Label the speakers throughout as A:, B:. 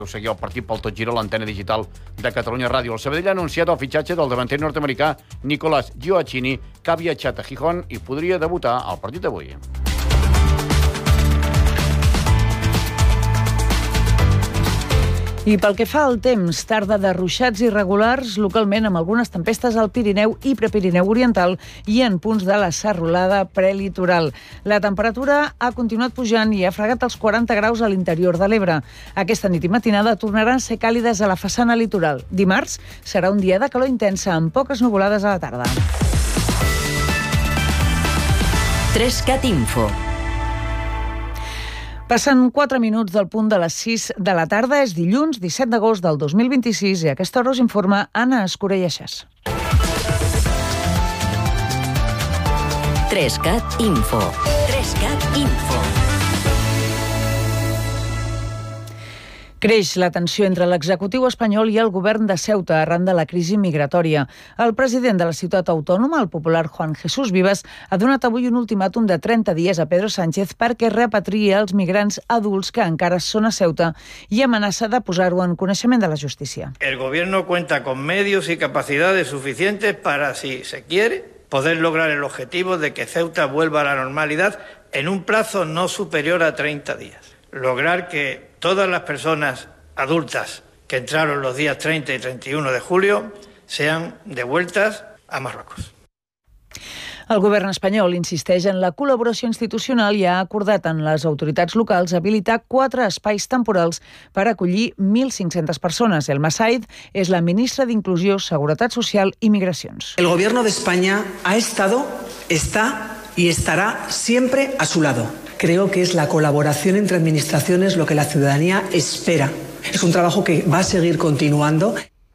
A: Seguir el partit pel Tot Gira a l'antena digital de Catalunya Ràdio. El Sabadell ha anunciat el fitxatge del davanter nord-americà Nicolás Gioacchini, que ha viatjat a Gijón i podria debutar al partit d'avui.
B: I pel que fa al temps, tarda de ruixats irregulars, localment amb algunes tempestes al Pirineu i Prepirineu Oriental i en punts de la serrolada prelitoral. La temperatura ha continuat pujant i ha fregat els 40 graus a l'interior de l'Ebre. Aquesta nit i matinada tornaran a ser càlides a la façana litoral. Dimarts serà un dia de calor intensa amb poques nuvolades a la tarda.
C: 3CAT Info.
B: Passen 4 minuts del punt de les 6 de la tarda. És dilluns 17 d'agost del 2026 i a aquesta hora us informa Anna Escurelleixas.
C: 3CAT Info. 3CAT Info.
B: Creix la tensió entre l'executiu espanyol i el govern de Ceuta arran de la crisi migratòria. El president de la ciutat autònoma, el popular Juan Jesús Vivas, ha donat avui un ultimàtum de 30 dies a Pedro Sánchez perquè repatriï els migrants adults que encara són a Ceuta i amenaça de posar-ho en coneixement de la justícia.
D: El gobierno cuenta con medios y capacidades suficientes para, si se quiere, poder lograr el objetivo de que Ceuta vuelva a la normalidad en un plazo no superior a 30 días. Lograr que todas las personas adultas que entraron los días 30 y 31 de julio sean devueltas a Marruecos.
B: El govern espanyol insisteix en la col·laboració institucional i ha acordat amb les autoritats locals habilitar 4 espais temporals per acollir 1.500 persones. Elma Said és la ministra d'Inclusió, Seguretat Social i Migracions.
E: El gobierno de España ha estado, está y estará siempre a su lado. Creo que es la colaboración entre administraciones lo que la ciudadanía espera. Es un trabajo que va a seguir continuando.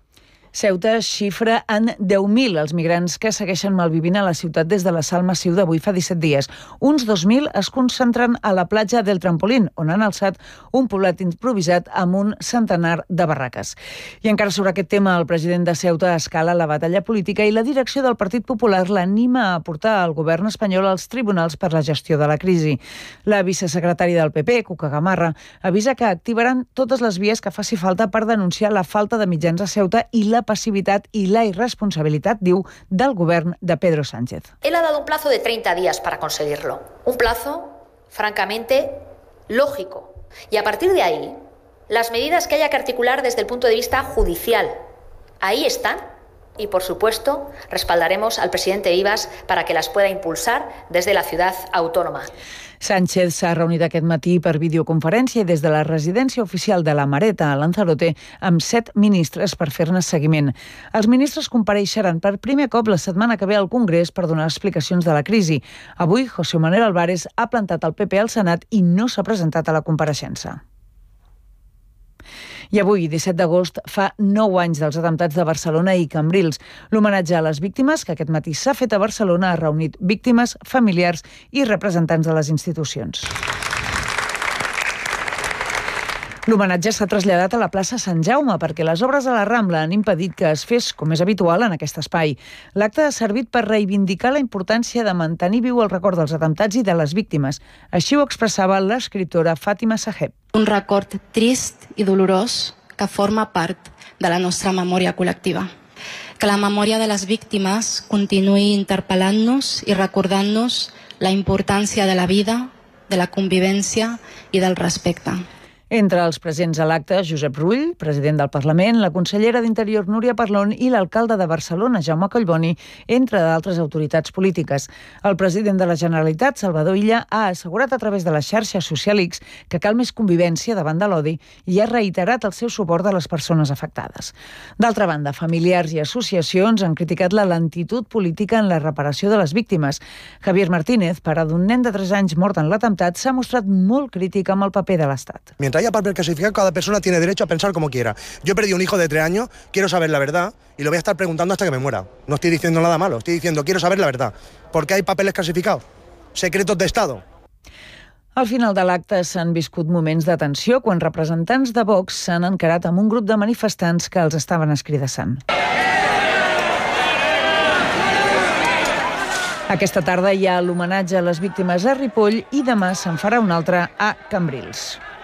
B: Ceuta xifra en 10.000 els migrants que segueixen malvivint a la ciutat des de l'assalt massiu d'avui fa 17 dies. Uns 2.000 es concentren a la platja del Trampolín, on han alçat un poblat improvisat amb un centenar de barraques. I encara sobre aquest tema, el president de Ceuta escala la batalla política i la direcció del Partit Popular l'anima a portar el govern espanyol als tribunals per la gestió de la crisi. La vicesecretària del PP, Cuca Gamarra, avisa que activaran totes les vies que faci falta per denunciar la falta de mitjans a Ceuta i la passivitat y la irresponsabilidad, diu, del govern de Pedro Sánchez.
F: Él ha dado un plazo de 30 días para conseguirlo. Un plazo, francamente, lógico. Y a partir de ahí, las medidas que haya que articular desde el punto de vista judicial, ahí están. Y, por supuesto, respaldaremos al presidente Vivas para que las pueda impulsar desde la ciudad autónoma.
B: Sánchez s'ha reunit aquest matí per videoconferència i des de la residència oficial de la Mareta, a Lanzarote, amb 7 ministres per fer-ne seguiment. Els ministres compareixeran per primer cop la setmana que ve al Congrés per donar explicacions de la crisi. Avui, José Manuel Álvarez ha plantat el PP al Senat i no s'ha presentat a la compareixença. I avui, 17 d'agost, fa 9 anys dels atemptats de Barcelona i Cambrils. L'homenatge a les víctimes, que aquest matí s'ha fet a Barcelona, ha reunit víctimes, familiars i representants de les institucions. L'homenatge s'ha traslladat a la plaça Sant Jaume perquè les obres a la Rambla han impedit que es fes, com és habitual, en aquest espai. L'acte ha servit per reivindicar la importància de mantenir viu el record dels atemptats i de les víctimes. Així ho expressava l'escriptora Fàtima Saheb.
G: Un record trist i dolorós que forma part de la nostra memòria col·lectiva. Que la memòria de les víctimes continuï interpel·lant-nos i recordant-nos la importància de la vida, de la convivència i del respecte.
B: Entre els presents a l'acte, Josep Rull, president del Parlament, la consellera d'Interior Núria Parlon i l'alcalde de Barcelona, Jaume Collboni, entre d'altres autoritats polítiques. El president de la Generalitat, Salvador Illa, ha assegurat a través de la xarxa social X que cal més convivència davant de l'odi i ha reiterat el seu suport a les persones afectades. D'altra banda, familiars i associacions han criticat la lentitud política en la reparació de les víctimes. Javier Martínez, pare d'un nen de 3 anys mort en l'atemptat, s'ha mostrat molt crític amb el paper de l'Estat.
H: Haya papel clasificado, cada persona tiene derecho a pensar como quiera. Yo he perdido un hijo de 3 años, quiero saber la verdad y lo voy a estar preguntando hasta que me muera. No estoy diciendo nada malo, estoy diciendo quiero saber la verdad. ¿Por qué hay papeles clasificados? Secretos de Estado.
B: Al final de l'acte s'han viscut moments de tensió quan representants de Vox s'han encarat amb un grup de manifestants que els estaven escridassant. Aquesta tarda hi ha l'homenatge a les víctimes a Ripoll i demà se'n farà un altre a Cambrils.